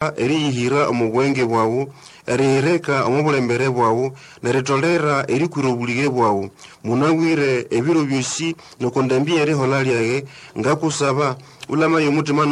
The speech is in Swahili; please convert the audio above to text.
erihira omubwenge bwawu erihireka omubulembere bwawu neritolera erikwira obulige bwawu munawire ebiro byosi nokondambia erihola lyage ngakusaba ulama yomutima